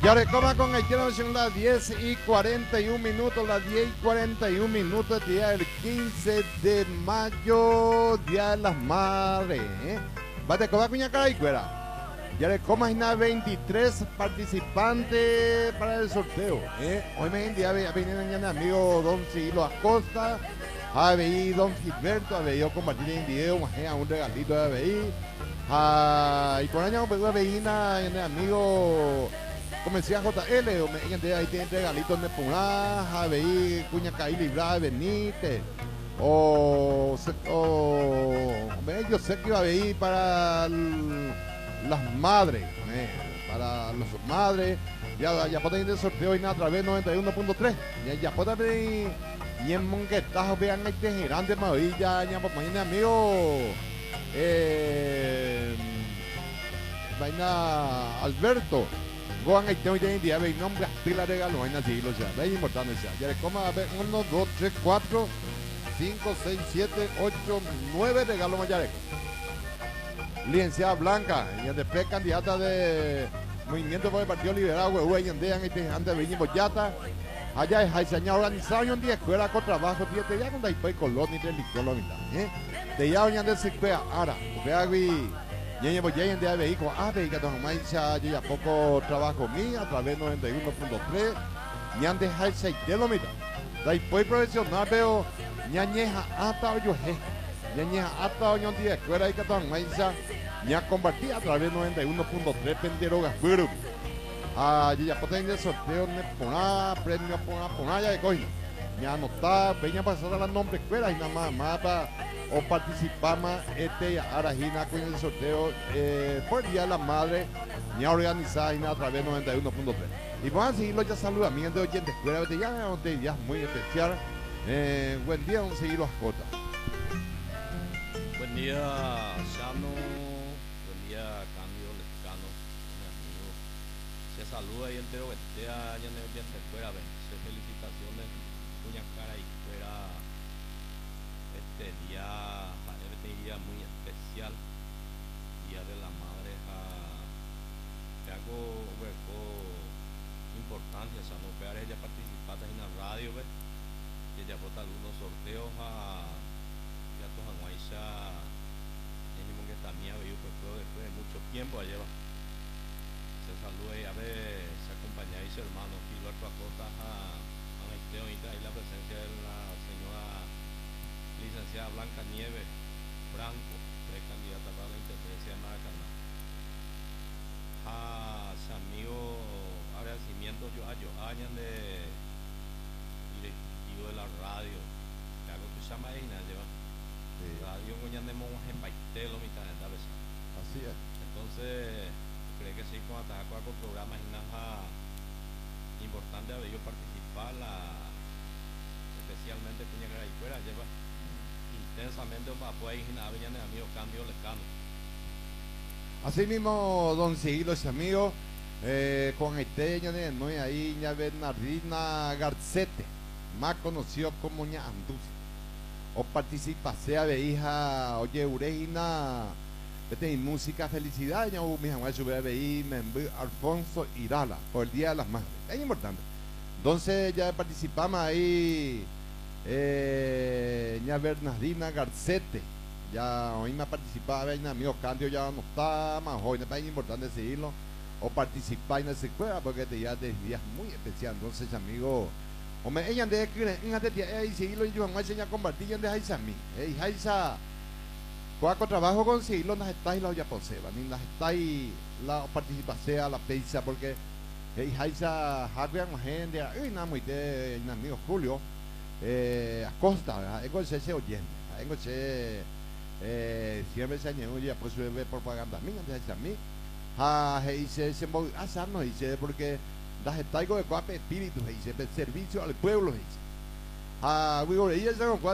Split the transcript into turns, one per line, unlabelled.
Yarecoma con Haitiano, son las 10 y 41 minutos, las 10 y 41 minutos, día del 15 de mayo, Día de las Madres. Batecoba Cuñacara y Cuera. Yarecoma es una 23 participantes para el sorteo. Hoy me día viene mi amigo Don Sigilo Acosta, ha venido Don Gilberto, ha venido compartir en video, un regalito de ahí. Y con año pues veina mi amigo comencé a JL, ahí tiene regalitos de Puná, veí Cuña Caí Libra de Benítez, yo sé que iba a venir para las madres, para las madres, ya pueden ir el sorteo y a través de 91.3, ya pueden venir y en Monquetajo vean este girante maravilla, ya pues mi amigo vaina Alberto Goan Haitiano y tiene día de nombre pila regalo vaina siglo ya es importante ya le coma a ver 1, 2, 3, 4 5, 6, 7, 8, 9 regalos mayareco. Licenciada Blanca y después candidata de Movimiento por el Partido Liberal Huehue y Andean y Tejante de Viña Boyata. Allá es Jaiseña organizado un día escuela con trabajo, te ya con Daipai Colón y Telicolo, de ya oñan de Sequea, ahora, vea vi, ya voy en día de vehículo, de que tomamos ya poco trabajo mío a través de 91.3, ya de Jaisei de lo mira, Daipai profesional veo, ñañeja hasta yo ñañeja hasta oñan día escuela y que tomamos ya compartí a través de 91.3 penderogas, ya pueden el sorteo de Poná, premio Poná ya de coño. Ya anotá, venía a pasar a la nombre escuela y nada más para o participar más Arajina con el sorteo por el Día de la Madre, ya organizada a través de 91.3. Y vamos a seguirlo ya saludamiento de oyentes escuela, ya muy especial. Buen día, vamos a seguir las cotas.
Buen día, Shano. Buen día, Cándido Lescano, mi amigo. Se saluda y entero este año en el día de fuera, felicitaciones, Cuña Cara y fuera este día muy especial, Día de la Madre. Te hago importancia, o sea, no pegar ella participaste en la radio, ¿ves? Que ella vota algunos sorteos ya todos Anguaisha, mismo que también había después de mucho tiempo lleva. Se saluda y a ver, se acompaña y su hermano Gilberto Acosta a Haitiano y la presencia de la señora licenciada Blanca Nieves Franco, precandidata para la intendencia de Maracaná. A su amigo, agradecimiento yo a Joañan de directivo de la radio, que hago tu llama y nada lleva. Radio Goñan de Monjas en Paitelo, mitad de la vez.
Así es.
Entonces, creo que sí, con atacar con programas y nada importante haber yo participar, especialmente Cuña Cara y fuera, lleva intensamente para poder ir a venir de amigo Cambio Lescano.
Así mismo, don Sigilo, ese amigo, con Haiteña de Noy ahí, ña Bernardina Garcete, más conocido como ña Anduce. O participa, sea de hija, oye, Ureina, vete en música, felicidad, ya mi jamás sube de Alfonso Irala, por el Día de las Madres, es importante. Entonces ya participamos ahí, ya Bernardina Garcete, ya hoy me participaba, mi amigo Candio ya no está, más joven, es importante seguirlo, o participar en esa escuela, porque este ya de días muy especial, entonces amigo. Hombre, ella de que y seguirlo y yo me enseña a compartir en de Jaisa a mí. Jaisa, cuaco trabajo con seguirlo, las está y la ya poseba, ni las está y la participación a la pizza, porque Jaisa, Javier, gente, y nada, muy de mi amigo Julio, Acosta, es que se oyente, es que siempre se añade, pues sube propaganda mía, de Jaisa a mí, se movió a sarnos, porque das estaigo de cuape espíritu, dice, servicio al pueblo, dice.